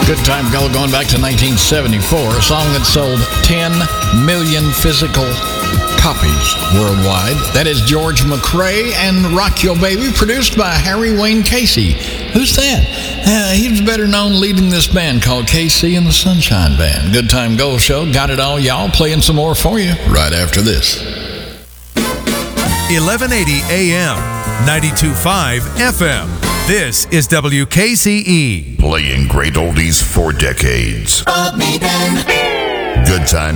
Good Time Go going back to 1974, a song that sold 10 million physical copies worldwide. That is George McRae and Rock Your Baby, produced by Harry Wayne Casey. Who's that? He was better known leading this band called KC and the Sunshine Band. Good Time Go show, got it all, y'all. Playing some more for you right after this. 1180 AM, 92.5 FM. This is WKCE. Playing great oldies for decades. Good Time